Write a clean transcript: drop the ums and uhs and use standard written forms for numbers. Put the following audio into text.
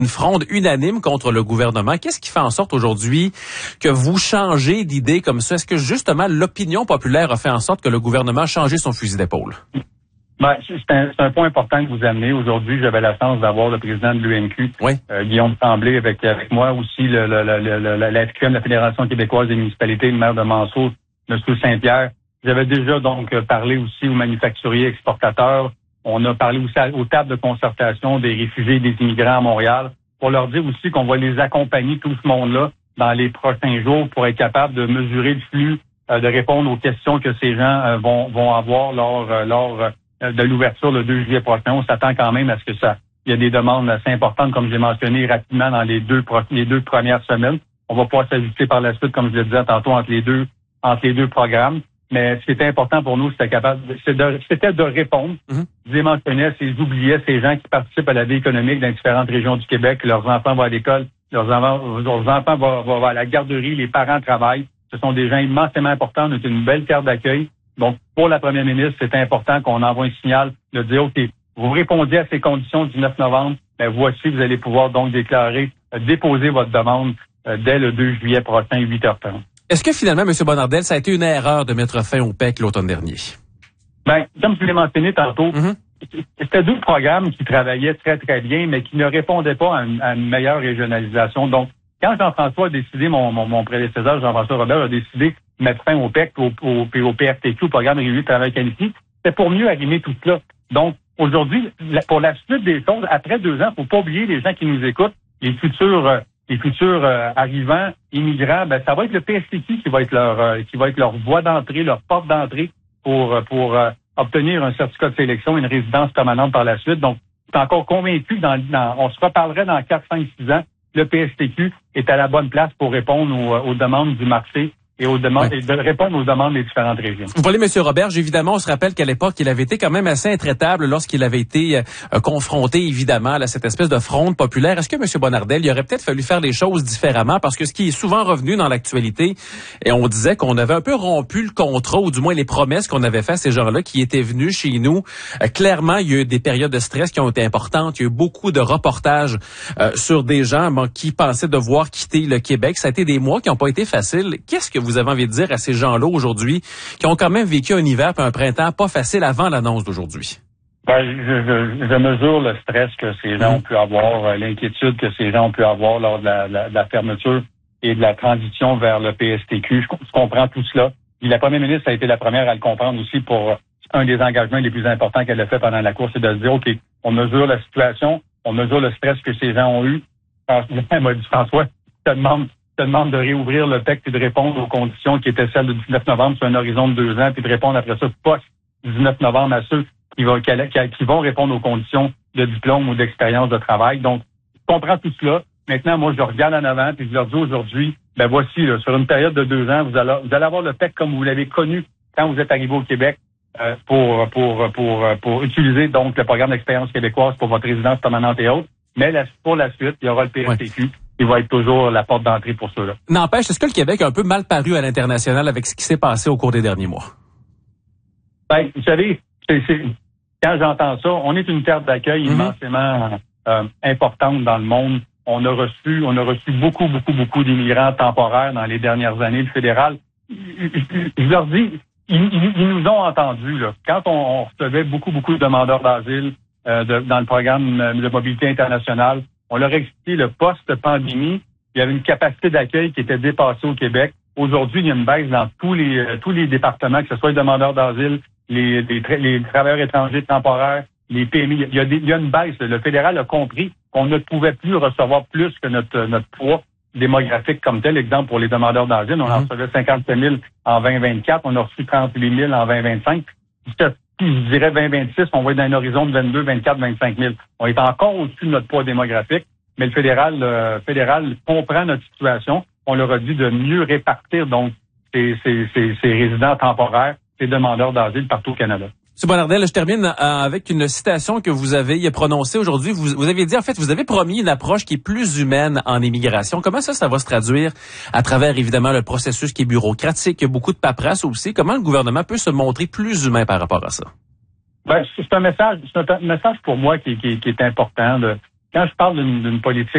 une fronde unanime contre le gouvernement. Qu'est-ce qui fait en sorte aujourd'hui que vous changez d'idée comme ça? Est-ce que justement l'opinion populaire a fait en sorte que le gouvernement a changé son fusil d'épaule? Ben, c'est un point important que vous amenez. Aujourd'hui, j'avais la chance d'avoir le président de l'UMQ, oui. Guillaume Tremblay, avec moi aussi, la FQM, la Fédération québécoise des municipalités, le maire de Manceau, M. Saint-Pierre. J'avais déjà donc parlé aussi aux manufacturiers exportateurs. On a parlé aussi aux tables de concertation des réfugiés et des immigrants à Montréal pour leur dire aussi qu'on va les accompagner, tout ce monde-là, dans les prochains jours pour être capable de mesurer le flux, de répondre aux questions que ces gens vont avoir lors de l'ouverture le 2 juillet prochain. On s'attend quand même à ce que il y a des demandes assez importantes, comme j'ai mentionné rapidement dans les deux premières semaines. On va pouvoir s'ajuster par la suite, comme je le disais tantôt, entre les deux programmes. Mais ce qui était important pour nous, c'était de répondre. Je les mentionnais, j'oubliais ces gens qui participent à la vie économique dans différentes régions du Québec. Leurs enfants vont à l'école, leurs enfants vont à la garderie, les parents travaillent. Ce sont des gens immensément importants. On est une belle terre d'accueil. Donc, pour la première ministre, c'est important qu'on envoie un signal de dire, OK, vous répondiez à ces conditions du 9 novembre, mais voici, vous allez pouvoir donc déposer votre demande dès le 2 juillet prochain, 8h30. Est-ce que finalement, M. Bonnardel, ça a été une erreur de mettre fin au PEC l'automne dernier? Ben, comme je l'ai mentionné tantôt, c'était deux programmes qui travaillaient très, très bien, mais qui ne répondaient pas à une meilleure régionalisation. Donc, quand Jean-François a décidé, mon prédécesseur, Jean-François Robert, a décidé de mettre fin au PEC, au PRTQ, au Programme régulier de travail qualifié, c'était pour mieux arrimer tout cela. Donc, aujourd'hui, pour la suite des choses, après 2 ans, faut pas oublier les gens qui nous écoutent, les futurs arrivants, immigrants, ben ça va être le PSTQ qui va être leur voie d'entrée, leur porte d'entrée pour obtenir un certificat de sélection, une résidence permanente par la suite. Donc, je suis encore convaincu on se reparlerait dans 4, 5, 6 ans, le PSTQ est à la bonne place pour répondre aux demandes du marché et de répondre aux demandes des différentes régions. Vous parlez, M. Roberge, évidemment, on se rappelle qu'à l'époque, il avait été quand même assez intraitable lorsqu'il avait été confronté, évidemment, à cette espèce de fronde populaire. Est-ce que, M. Bonnardel, il aurait peut-être fallu faire les choses différemment? Parce que ce qui est souvent revenu dans l'actualité, et on disait qu'on avait un peu rompu le contrat, ou du moins les promesses qu'on avait fait à ces gens-là qui étaient venus chez nous. Clairement, il y a eu des périodes de stress qui ont été importantes. Il y a eu beaucoup de reportages sur des gens qui pensaient devoir quitter le Québec. Ça a été des mois qui n'ont pas été faciles. Qu'est-ce que vous avez envie de dire à ces gens-là aujourd'hui qui ont quand même vécu un hiver et un printemps pas facile avant l'annonce d'aujourd'hui? Ben, je mesure le stress que ces gens ont pu avoir, l'inquiétude que ces gens ont pu avoir lors de la fermeture et de la transition vers le PSTQ. Je comprends tout cela. Et la première ministre a été la première à le comprendre aussi pour un des engagements les plus importants qu'elle a fait pendant la course, c'est de se dire, OK, on mesure la situation, on mesure le stress que ces gens ont eu. Elle m'a dit, François, je te demande de réouvrir le PEC et de répondre aux conditions qui étaient celles du 19 novembre sur un horizon de 2 ans, puis de répondre après ça post-19 novembre à ceux qui vont répondre aux conditions de diplôme ou d'expérience de travail. Donc, je comprends tout cela. Maintenant, moi, je regarde en avant puis je leur dis aujourd'hui, ben voici, là, sur une période de 2 ans, vous allez avoir le PEC comme vous l'avez connu quand vous êtes arrivé au Québec pour utiliser donc le programme d'expérience québécoise pour votre résidence permanente et autres. Mais pour la suite, il y aura le PSTQ. Il va être toujours la porte d'entrée pour ceux-là. N'empêche, est-ce que le Québec a un peu mal paru à l'international avec ce qui s'est passé au cours des derniers mois? Ben, vous savez, quand j'entends ça, on est une terre d'accueil immensément importante dans le monde. On a reçu beaucoup d'immigrants temporaires dans les dernières années. Le fédéral, je leur dis, ils nous ont entendus, là. Quand on recevait beaucoup de demandeurs d'asile dans le programme de mobilité internationale, on leur a expliqué le post-pandémie. Il y avait une capacité d'accueil qui était dépassée au Québec. Aujourd'hui, il y a une baisse dans tous les départements, que ce soit les demandeurs d'asile, les travailleurs étrangers temporaires, les PMI. Il y a une baisse. Le fédéral a compris qu'on ne pouvait plus recevoir plus que notre poids démographique comme tel. Exemple, pour les demandeurs d'asile, on en recevait 57 000 en 2024, on a reçu 38 000 en 2025. Je dirais 2026, on va être dans un horizon de 22, 24, 25 000. On est encore au-dessus de notre poids démographique, mais le fédéral comprend notre situation. On leur a dit de mieux répartir donc ces résidents temporaires, ces demandeurs d'asile partout au Canada. M. Bonnardel, je termine avec une citation que vous avez prononcée aujourd'hui. Vous avez dit, en fait, vous avez promis une approche qui est plus humaine en immigration. Comment ça va se traduire à travers, évidemment, le processus qui est bureaucratique? Il y a beaucoup de paperasse aussi. Comment le gouvernement peut se montrer plus humain par rapport à ça? Ben, c'est un message pour moi qui est important. Quand je parle d'une politique